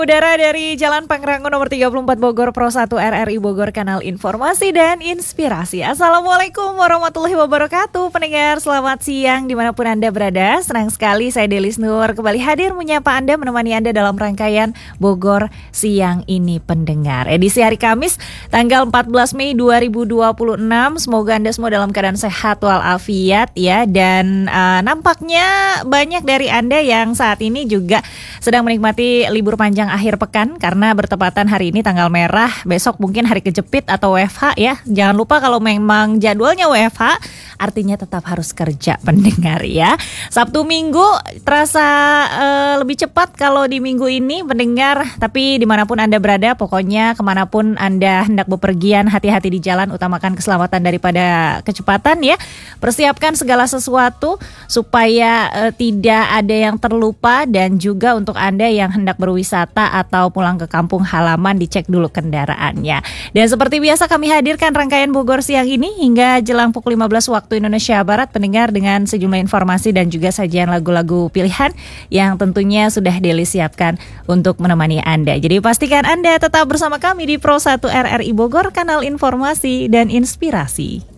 udara dari Jalan Pangrango nomor 34 Bogor Pro 1 RRI Bogor, kanal informasi dan inspirasi. Assalamualaikum warahmatullahi wabarakatuh. Pendengar selamat siang dimanapun Anda berada. Senang sekali saya Delis Nur kembali hadir menyapa Anda, menemani Anda dalam rangkaian Bogor Siang ini pendengar. Edisi hari Kamis tanggal 14 Mei 2026. Semoga Anda semua dalam keadaan sehat walafiat ya. Dan nampaknya banyak dari Anda yang saat ini juga sedang menikmati libur panjang akhir pekan karena bertepatan hari ini tanggal merah, besok mungkin hari kejepit atau WFH ya. Jangan lupa kalau memang jadwalnya WFH, artinya tetap harus kerja pendengar ya. Sabtu Minggu terasa lebih cepat kalau di minggu ini pendengar, tapi dimanapun Anda berada, pokoknya kemanapun Anda hendak bepergian, hati-hati di jalan, utamakan keselamatan daripada kecepatan ya. Persiapkan segala sesuatu supaya tidak ada yang terlupa, dan juga untuk Anda yang hendak berwisata atau pulang ke kampung halaman, dicek dulu kendaraannya. Dan seperti biasa kami hadirkan rangkaian Bogor Siang ini hingga jelang pukul 15 waktu Indonesia Barat pendengar, dengan sejumlah informasi dan juga sajian lagu-lagu pilihan yang tentunya sudah Deli siapkan untuk menemani Anda. Jadi pastikan Anda tetap bersama kami di Pro 1 RRI Bogor, kanal informasi dan inspirasi.